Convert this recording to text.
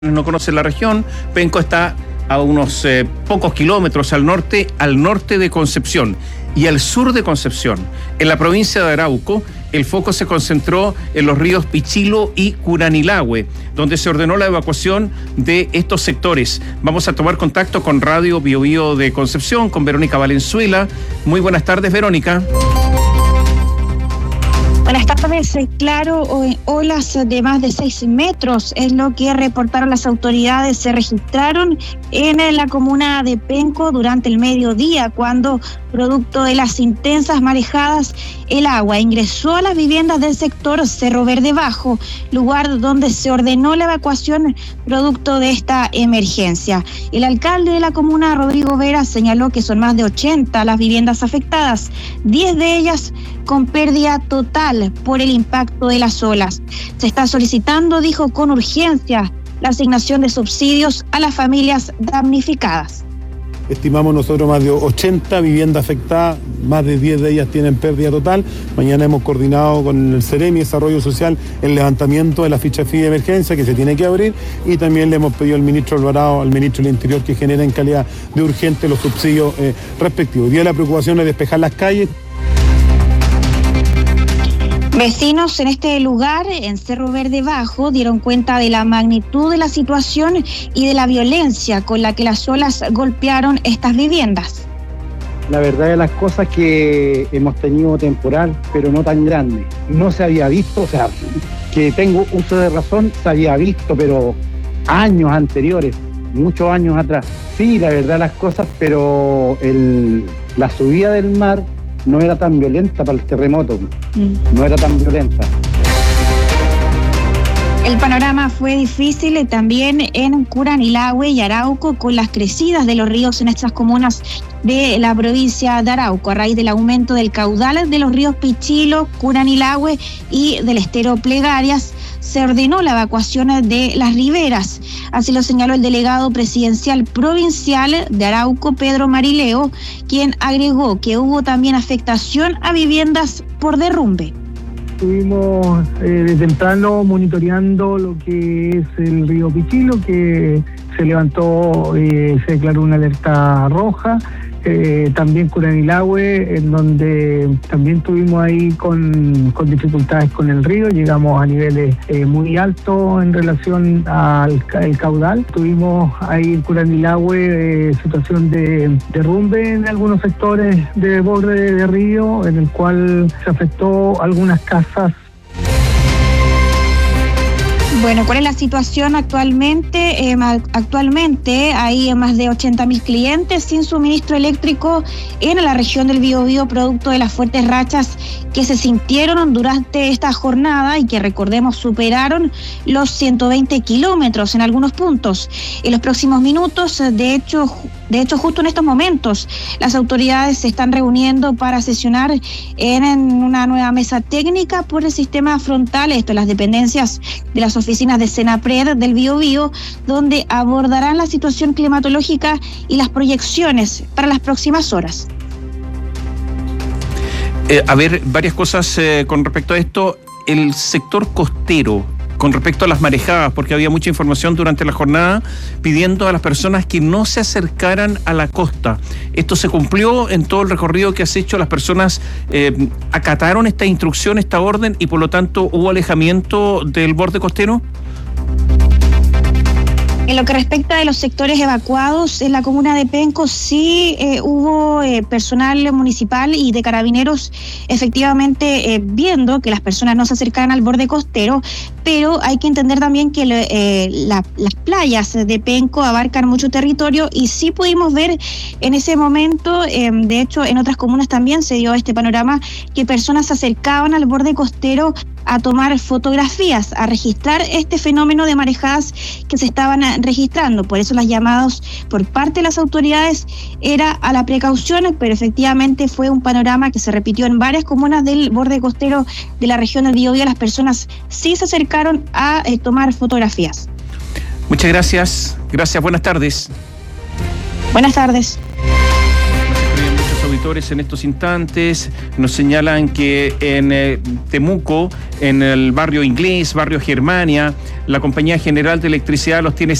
no conocen la región, Penco está a unos pocos kilómetros al norte de Concepción y al sur de Concepción. En la provincia de Arauco, el foco se concentró en los ríos Pichilo y Curanilahue, donde se ordenó la evacuación de estos sectores. Vamos a tomar contacto con Radio Biobío de Concepción, con Verónica Valenzuela. Muy buenas tardes, Verónica. Buenas tardes. Claro, olas de más de 6 metros es lo que reportaron las autoridades. Se registraron en la comuna de Penco durante el mediodía, cuando, producto de las intensas marejadas, el agua ingresó a las viviendas del sector Cerro Verde Bajo, lugar donde se ordenó la evacuación producto de esta emergencia. El alcalde de la comuna, Rodrigo Vera, señaló que son más de 80 las viviendas afectadas, 10 de ellas con pérdida total por el impacto de las olas. Se está solicitando, dijo, con urgencia la asignación de subsidios a las familias damnificadas. Estimamos nosotros más de 80 viviendas afectadas, más de 10 de ellas tienen pérdida total. Mañana hemos coordinado con el Ceremi Desarrollo Social el levantamiento de la ficha FI de emergencia que se tiene que abrir, y también le hemos pedido al ministro Alvarado, al ministro del Interior, que genere en calidad de urgente los subsidios respectivos. Hoy día la preocupación es despejar las calles. Vecinos en este lugar, en Cerro Verde Bajo, dieron cuenta de la magnitud de la situación y de la violencia con la que las olas golpearon estas viviendas. La verdad de las cosas que hemos tenido temporal, pero no tan grande. No se había visto, o sea, que tengo uso de razón, se había visto, pero años anteriores, muchos años atrás. Sí, la verdad de las cosas, pero la subida del mar no era tan violenta para el terremoto, no era tan violenta. El panorama fue difícil también en Curanilahue y Arauco, con las crecidas de los ríos en estas comunas de la provincia de Arauco, a raíz del aumento del caudal de los ríos Pichilo, Curanilahue y del estero Plegarias. Se ordenó la evacuación de las riberas. Así lo señaló el delegado presidencial provincial de Arauco, Pedro Marileo, quien agregó que hubo también afectación a viviendas por derrumbe. Estuvimos de temprano monitoreando lo que es el río Pichilo, que se levantó, se declaró una alerta roja. También Curanilahue, en donde también estuvimos ahí con dificultades con el río, llegamos a niveles muy altos en relación al caudal. Tuvimos ahí en Curanilahue situación de derrumbe en algunos sectores de borde de río, en el cual se afectó algunas casas. Bueno, ¿cuál es la situación actualmente? Actualmente hay más de 80.000 clientes sin suministro eléctrico en la región del Biobío, producto de las fuertes rachas que se sintieron durante esta jornada y que, recordemos, superaron los 120 kilómetros en algunos puntos. En los próximos minutos, de hecho, justo en estos momentos, las autoridades se están reuniendo para sesionar en una nueva mesa técnica por el sistema frontal, esto en las dependencias de las oficinas de Senapred del Biobío, donde abordarán la situación climatológica y las proyecciones para las próximas horas. Varias cosas con respecto a esto. El sector costero, con respecto a las marejadas, porque había mucha información durante la jornada pidiendo a las personas que no se acercaran a la costa. ¿Esto se cumplió en todo el recorrido que has hecho? ¿Las personas acataron esta instrucción, esta orden, y por lo tanto hubo alejamiento del borde costero? En lo que respecta de los sectores evacuados, en la comuna de Penco sí hubo personal municipal y de carabineros efectivamente viendo que las personas no se acercaran al borde costero, pero hay que entender también que las playas de Penco abarcan mucho territorio y sí pudimos ver en ese momento, de hecho en otras comunas también se dio este panorama, que personas se acercaban al borde costero a tomar fotografías, a registrar este fenómeno de marejadas que se estaban registrando. Por eso las llamadas por parte de las autoridades era a la precaución, pero efectivamente fue un panorama que se repitió en varias comunas del borde costero de la región del Biobío. Las personas sí se acercaron a tomar fotografías. Muchas gracias. Gracias, buenas tardes. Buenas tardes. monitores en estos instantes. Nos señalan que en Temuco, en el barrio Inglés, barrio Germania, la Compañía General de Electricidad los tiene